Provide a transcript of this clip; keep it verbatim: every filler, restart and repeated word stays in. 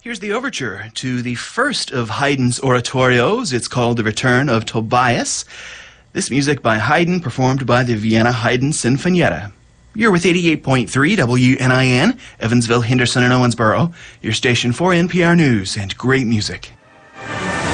Here's the overture to the first of Haydn's oratorios. It's called The Return of Tobias. This music by Haydn, performed by the Vienna Haydn Sinfonietta. You're with eighty-eight point three W N I N, Evansville, Henderson, and Owensboro, your station for N P R News and great music.